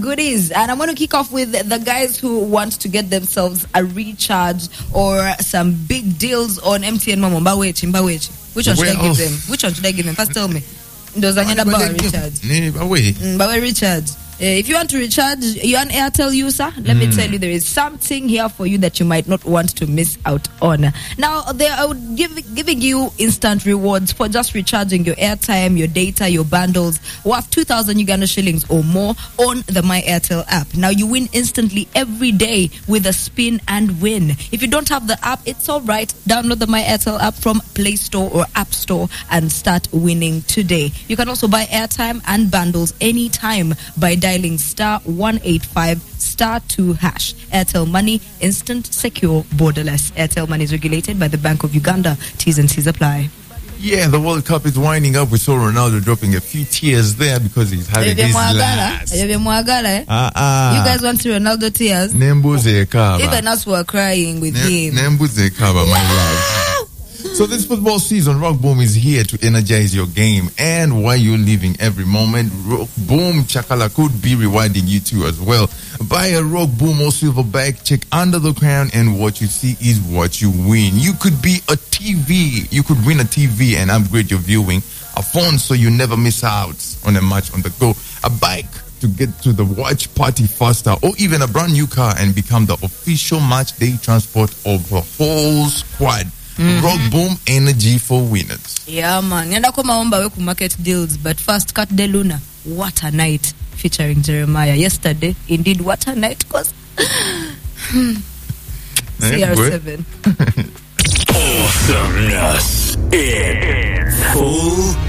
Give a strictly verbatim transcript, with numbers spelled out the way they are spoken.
goodies. And I'm going to kick off with the guys who want to get themselves a recharge or some big deals on M T N Momo. Mbawechi, Mbawechi. Which one should I give them? Which one should I give them? First tell me. Does I need a recharge? Mbawe recharge. Uh, if you want to recharge, you're an Airtel user, let mm. me tell you, there is something here for you that you might not want to miss out on. Now, they are give, giving you instant rewards for just recharging your airtime, your data, your bundles, worth two thousand Uganda shillings or more on the My Airtel app. Now, you win instantly every day with a spin and win. If you don't have the app, it's all right. Download the My Airtel app from Play Store or App Store and start winning today. You can also buy airtime and bundles anytime by dialing star one eighty-five star two hash. Airtel Money, instant, secure, borderless. Airtel Money is regulated by the Bank of Uganda. T's and C's apply. Yeah, the World Cup is winding up. We saw Ronaldo dropping a few tears there because he's having his last. Uh, uh, you guys want to Ronaldo tears? Even us were crying with ne- him. My love. So this football season, Rock Boom is here to energize your game. And while you're living every moment, Rock Boom Chakala could be rewarding you too as well. Buy a Rock Boom or Silverback, check under the crown, and what you see is what you win. You could be a T V. You could win a T V and upgrade your viewing. A phone so you never miss out on a match on the go. A bike to get to the watch party faster, or even a brand new car and become the official match day transport of the whole squad. Mm-hmm. Rock Boom, energy for winners. Yeah, man. Yenda kwa maomba we ku market deals, but first, Kat De Luna, What a Night, featuring Jeremiah. Yesterday, indeed, what a night, cause C R seven. Awesomeness in full